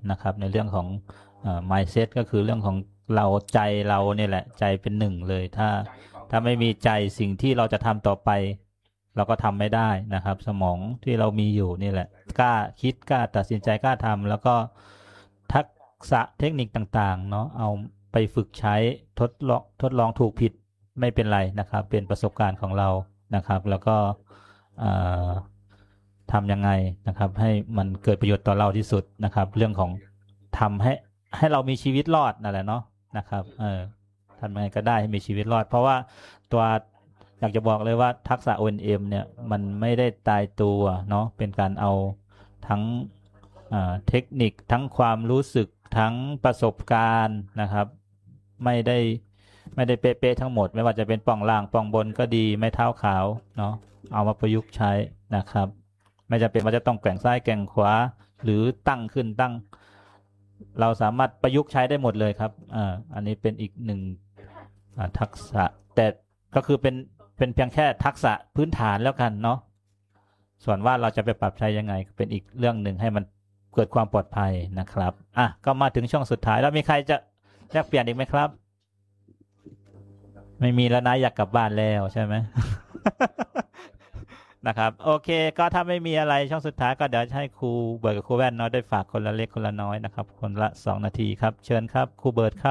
นะครับในเรื่องของmindset ก็คือเรื่องของเราใจเราเนี่ยแหละใจเป็นหนึ่งเลยถ้าไม่มีใจสิ่งที่เราจะทำต่อไปเราก็ทำไม่ได้นะครับสมองที่เรามีอยู่นี่แหละกล้าคิดกล้าตัดสินใจกล้าทำแล้วก็ทักษะเทคนิคต่างๆเนาะเอาไปฝึกใช้ทดลองถูกผิดไม่เป็นไรนะครับเป็นประสบการณ์ของเรานะครับแล้วก็ทำยังไงนะครับให้มันเกิดประโยชน์ต่อเราที่สุดนะครับเรื่องของทำให้เรามีชีวิตรอดนั่นแหละเนาะนะครับทำยังไงก็ได้ให้มีชีวิตรอดเพราะว่าตัวอยากจะบอกเลยว่าทักษะ O&M เนี่ยมันไม่ได้ตายตัวเนาะเป็นการเอาทั้งเทคนิคทั้งความรู้สึกทั้งประสบการณ์นะครับไม่ได้เป๊ะๆทั้งหมดไม่ว่าจะเป็นป่องล่างป่องบนก็ดีไม่เท้าขาวเนาะเอามาประยุกต์ใช้นะครับไม่จำเป็นว่าจะต้องแกว่งซ้ายแกว่งขวาหรือตั้งขึ้นตั้งเราสามารถประยุกต์ใช้ได้หมดเลยครับอันนี้เป็นอีกหนึ่งทักษะแต่ก็คือเป็นเพียงแค่ทักษะพื้นฐานแล้วกันเนาะส่วนว่าเราจะไปปรับใช้ยังไงเป็นอีกเรื่องหนึ่งให้มันเกิดความปลอดภัยนะครับก็มาถึงช่วงสุดท้ายแล้วมีใครจะแลกเปลี่ยนอีกไหมครับไม่มีแล้วนะอยากกลับบ้านแล้วใช่ไหม นะครับโอเคก็ถ้าไม่มีอะไรช่วงสุดท้ายก็เดี๋ยวให้ครูเบิร์ดกับครูแว่นเนาะได้ฝากคนละเล็กคนละน้อยนะครับคนละ2 นาทีครับเชิญครับครูเบิร์ดครับ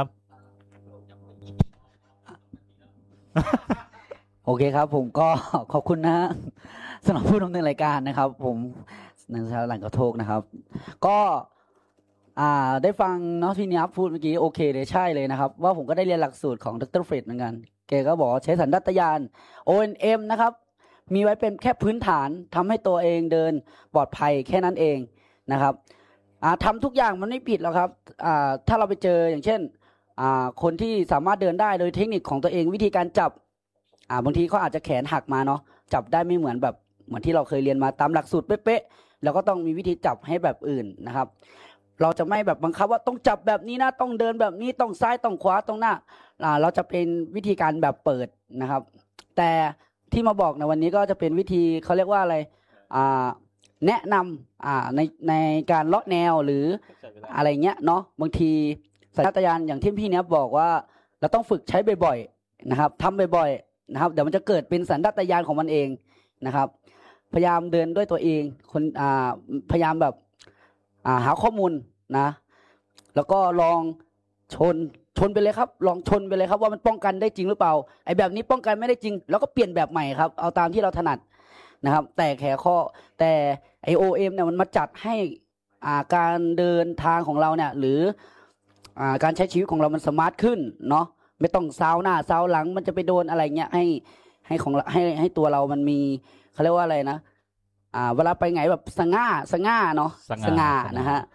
โอเคครับผมก็ขอบคุณนะสำหรับผู้ดำเนินรายการนะครับผมนักศึกษาหลังกระโทกนะครับก็ได้ฟังเนาะที่นิยับพูดเมื่อกี้โอเคเลยใช่เลยนะครับว่าผมก็ได้เรียนหลักสูตรของดร.เฟรดเหมือนกันแกก็บอกใช้สัญชาตญาณ O&M นะครับมีไว้เป็นแค่พื้นฐานทำให้ตัวเองเดินปลอดภัยแค่นั้นเองนะครับทำทุกอย่างมันไม่ผิดหรอกครับถ้าเราไปเจออย่างเช่นคนที่สามารถเดินได้โดยเทคนิคของตัวเองวิธีการจับบางทีเขาอาจจะแขนหักมาเนาะจับได้ไม่เหมือนที่เราเคยเรียนมาตามหลักสูตรเป๊ะๆแล้วก็ต้องมีวิธีจับให้แบบอื่นนะครับเราจะไม่แบบบังคับว่าต้องจับแบบนี้นะต้องเดินแบบนี้ต้องซ้ายต้องขวาต้องหน้าเราจะเป็นวิธีการแบบเปิดนะครับแต่ที่มาบอกในวันนี้ก็จะเป็นวิธีเขาเรียกว่าอะไรแนะนำในการเลาะแนวหรืออะไรเงี้ยเนาะบางทีสัญชาตญาณอย่างที่พี่เนี้ยบอกว่าเราต้องฝึกใช้บ่อยๆนะครับทำบ่อยๆนะครับเดี๋ยวมันจะเกิดเป็นสัญชาตญาณของมันเองนะครับพยายามเดินด้วยตัวเองพยายามแบบหาข้อมูลนะแล้วก็ลองชนไปเลยครับลองชนไปเลยครับว่ามันป้องกันได้จริงหรือเปล่าไอ้แบบนี้ป้องกันไม่ได้จริงแล้วก็เปลี่ยนแบบใหม่ครับเอาตามที่เราถนัดนะครับแต่ไอ O&M เนี่ยมันมาจัดให้การเดินทางของเราเนี่ยหรือการใช้ชีวิตของเรามันสมาร์ทขึ้นเนาะไม่ต้องซาวหน้าซาวหลังมันจะไปโดนอะไรเงี้ยให้ตัวเรามันมีเขาเรียกว่าอะไรนะเวลาไปไหนแบบสง่าเนาะสง่านะฮะ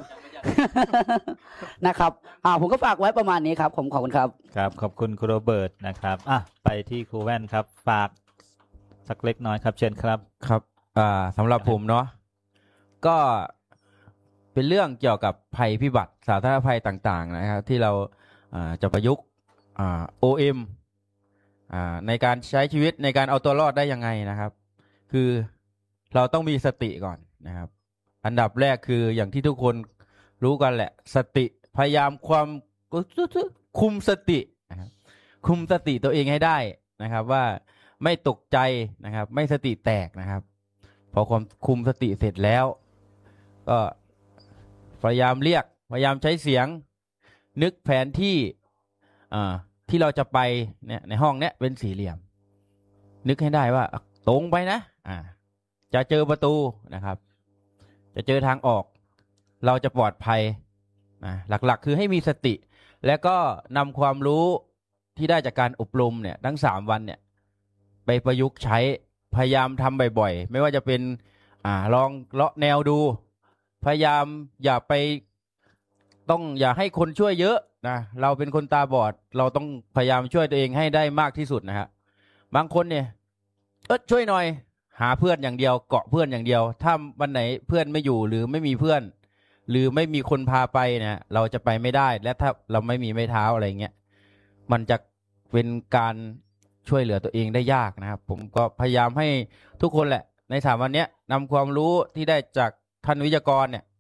นะครับผมก็ฝากไว้ประมาณนี้ครับผมขอบคุณครับครับขอบคุณครูโรเบิร์ตนะครับไปที่ครูแว่นครับฝากสักเล็กน้อยครับเชิญครับครับสำหรับผมเนาะก็เป็นเรื่องเกี่ยวกับภัยพิบัติสาธารณภัยต่างๆนะครับที่เราจะประยุกต์OM ในการใช้ชีวิตในการเอาตัวรอดได้ยังไงนะครับคือเราต้องมีสติก่อนนะครับอันดับแรกคืออย่างที่ทุกคนรู้กันแหละสติพยายามคุมสตินะครับคุมสติตัวเองให้ได้นะครับว่าไม่ตกใจนะครับไม่สติแตกนะครับพอคุมสติเสร็จแล้วก็พยายามใช้เสียงนึกแผนที่ที่เราจะไปเนี่ยในห้องเนี้ยเป็นสี่เหลี่ยมนึกให้ได้ว่าตรงไปนะจะเจอประตูนะครับจะเจอทางออกเราจะปลอดภัยหลักๆคือให้มีสติและก็นำความรู้ที่ได้จากการอบรมเนี่ยทั้ง3 วันเนี่ยไปประยุกต์ใช้พยายามทำบ่อยๆไม่ว่าจะเป็นลองเลาะแนวดูพยายามอย่าให้คนช่วยเยอะนะเราเป็นคนตาบอดเราต้องพยายามช่วยตัวเองให้ได้มากที่สุดนะครับบางคนเนี่ยช่วยหน่อยหาเพื่อนอย่างเดียวเกาะเพื่อนอย่างเดียวถ้าวันไหนเพื่อนไม่อยู่หรือไม่มีเพื่อนหรือไม่มีคนพาไปเนี่ยเราจะไปไม่ได้และถ้าเราไม่มีไม้เท้าอะไรเงี้ยมันจะเป็นการช่วยเหลือตัวเองได้ยากนะครับผมก็พยายามให้ทุกคนแหละใน3 วันนี้นำความรู้ที่ได้จากท่านวิทยากรเนี่ยเ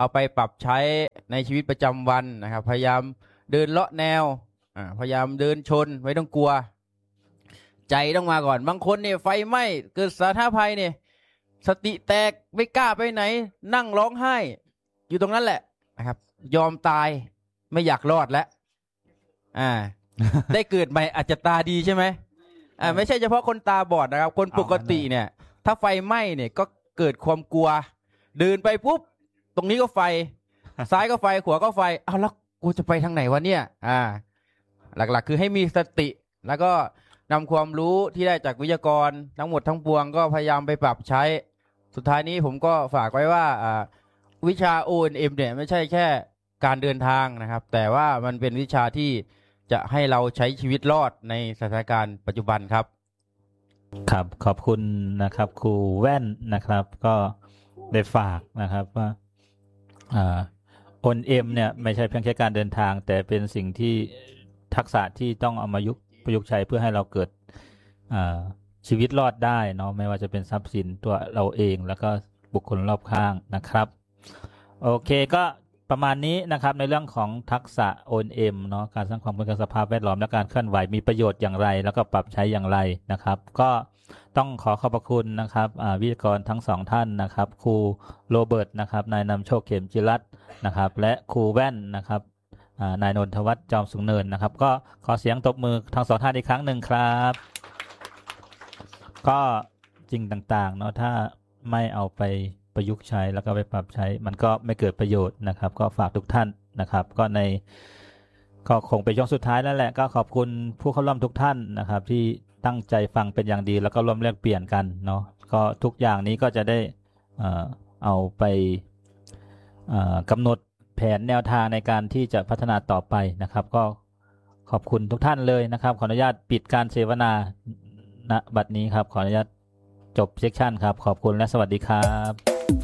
เอาไปปรับใช้ในชีวิตประจำวันนะครับพยายามเดินเลาะแนวพยายามเดินชนไม่ต้องกลัวใจต้องมาก่อนบางคนเนี่ยไฟไหม้เกิดสาธารณภัยเนี่ยสติแตกไม่กล้าไปไหนนั่งร้องไห้อยู่ตรงนั้นแหละนะครับยอมตายไม่อยากรอดแล้วได้เกิดใหม่อาจจะตาดีใช่ไหมไม่ใช่เฉพาะคนตาบอดนะครับคนปกติเนี่ยถ้าไฟไหม้เนี่ยก็เกิดความกลัวเดินไปปุ๊บตรงนี้ก็ไฟ ซ้ายก็ไฟขวาก็ไฟเอาแล้วกูจะไปทางไหนวะเนี่ยหลักๆคือให้มีสติแล้วก็นำความรู้ที่ได้จากวิทยากรทั้งหมดทั้งปวงก็พยายามไปปรับใช้สุดท้ายนี้ผมก็ฝากไว้ว่าวิชา O&M เนี่ยไม่ใช่แค่การเดินทางนะครับแต่ว่ามันเป็นวิชาที่จะให้เราใช้ชีวิตรอดในสถานการณ์ปัจจุบันครับครับขอบคุณนะครับครูแว่นนะครับก็ได้ฝากนะครับว่าO&M เนี่ยไม่ใช่เพียงแค่การเดินทางแต่เป็นสิ่งที่ทักษะที่ต้องเอามาประยุกต์ใช้เพื่อให้เราเกิดชีวิตรอดได้เนาะไม่ว่าจะเป็นทรัพย์สินตัวเราเองแล้วก็บุคคลรอบข้างนะครับโอเคก็ประมาณนี้นะครับในเรื่องของทักษะ O&M เนาะการสร้างความคุ้นเคยกับสภาพแวดล้อมและการเคลื่อนไหวมีประโยชน์อย่างไรแล้วก็ปรับใช้อย่างไรนะครับก็ต้องขอขอบพระคุณนะครับวิทยากรทั้งสองท่านนะครับครูโรเบิร์ตนะครับนายนำโชคเข็มจิรัตน์นะครับและครูแว่นนะครับนายนนทวัฒน์จอมสูงเนินนะครับก็ขอเสียงตบมือทั้งสองท่านอีกครั้งหนึ่งครับก็จริงต่างๆเนาะถ้าไม่เอาไปประยุกต์ใช้แล้วก็ไปปรับใช้มันก็ไม่เกิดประโยชน์นะครับก็ฝากทุกท่านนะครับก็คงเป็นช่วงสุดท้ายแล้วแหละก็ขอบคุณผู้เข้าร่วมทุกท่านนะครับที่ตั้งใจฟังเป็นอย่างดีแล้วก็ร่วมแลกเปลี่ยนกันเนาะก็ทุกอย่างนี้ก็จะได้เอาไปกำหนดแผนแนวทางในการที่จะพัฒนาต่อไปนะครับก็ขอบคุณทุกท่านเลยนะครับขออนุญาตปิดการเสวนาณบัดนี้ครับขออนุญาตจบเซสชั่นครับขอบคุณและสวัสดีครับ